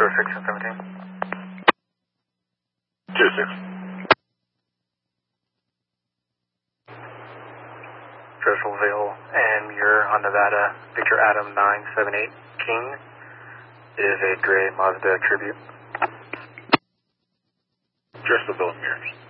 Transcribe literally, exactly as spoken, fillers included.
zero six and seventeen. two six. Jesselville and Muir on Nevada, Victor Adam nine seven eight King. It is a gray Mazda Tribute. Jesselville and Muir.